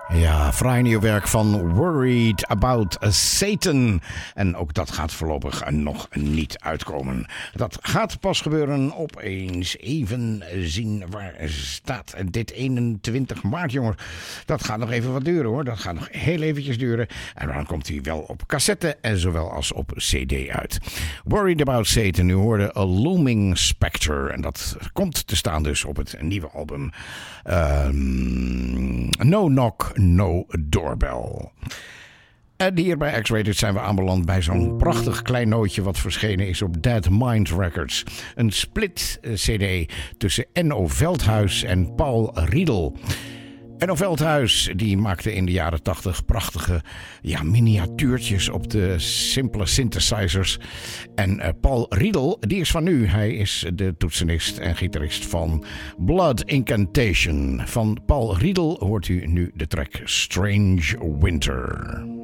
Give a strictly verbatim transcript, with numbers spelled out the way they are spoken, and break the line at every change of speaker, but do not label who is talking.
Ja, fraai nieuw werk van Worried About Satan. En ook dat gaat voorlopig nog niet uitkomen. Dat gaat pas gebeuren. Opeens even zien waar staat dit eenentwintig maart, jongen. Dat gaat nog even wat duren, hoor. Dat gaat nog heel eventjes duren. En dan komt hij wel op cassette en zowel als op cd uit. Worried About Satan. U hoorde A Looming Spectre. En dat komt te staan dus op het nieuwe album. Um, No Knock, No Doorbell. En hier bij X-Rated zijn we aanbeland bij zo'n prachtig klein nootje wat verschenen is op Dead Mind Records. Een split cd tussen Enno Veldhuis en Paul Riedel. Enno Veldhuis die maakte in de jaren tachtig prachtige ja, miniatuurtjes op de simpele synthesizers. En uh, Paul Riedel, die is van nu. Hij is de toetsenist en gitarist van Blood Incantation. Van Paul Riedel hoort u nu de track Strange Winter.